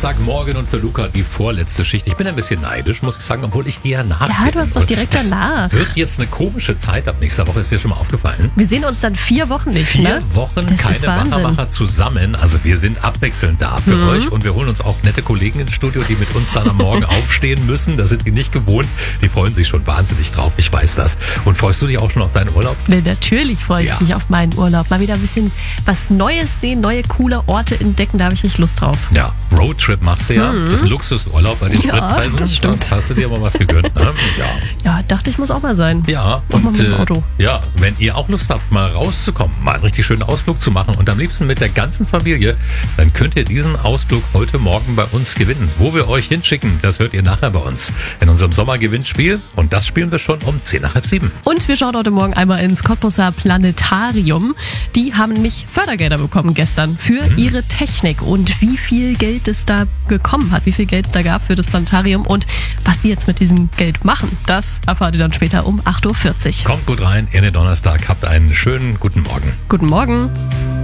Donnerstagmorgen und für Luca die vorletzte Schicht. Ich bin ein bisschen neidisch, muss ich sagen, obwohl ich gehe nach. Ja, du hast doch direkt danach. Wird jetzt eine komische Zeit ab nächster Woche, ist dir schon mal aufgefallen? Wir sehen uns dann 4 Wochen nicht, ne? 4 Wochen Das keine ist Wahnsinn. Machermacher zusammen. Also wir sind abwechselnd da für euch und wir holen uns auch nette Kollegen ins Studio, die mit uns dann am Morgen aufstehen müssen. Das sind die nicht gewohnt. Die freuen sich schon wahnsinnig drauf, ich weiß das. Und freust du dich auch schon auf deinen Urlaub? Nee, natürlich freue ich mich auf meinen Urlaub. Mal wieder ein bisschen was Neues sehen, neue coole Orte entdecken, da habe ich richtig Lust drauf. Ja, Roadtrip machst du ja. Das ist ein Luxusurlaub bei den Ja, Spritpreisen. das stimmt. Das hast du dir mal was gegönnt, ne? Ja, dachte ich, muss auch mal sein. Ja, Auch mal und mit dem Auto. ja, wenn ihr auch Lust habt, mal rauszukommen, mal einen richtig schönen Ausflug zu machen und am liebsten mit der ganzen Familie, dann könnt ihr diesen Ausflug heute Morgen bei uns gewinnen. Wo wir euch hinschicken, das hört ihr nachher bei uns in unserem Sommergewinnspiel und das spielen wir schon um 6:10. Und wir schauen heute Morgen einmal ins Cottbuser Planetarium. Die haben nämlich Fördergelder bekommen gestern für ihre Technik. Und wie viel Geld es da gekommen hat, wie viel Geld es da gab für das Planetarium und was die jetzt mit diesem Geld machen, das erfahrt ihr dann später um 8:40 Uhr. Kommt gut rein in den Donnerstag, habt einen schönen guten Morgen. Guten Morgen.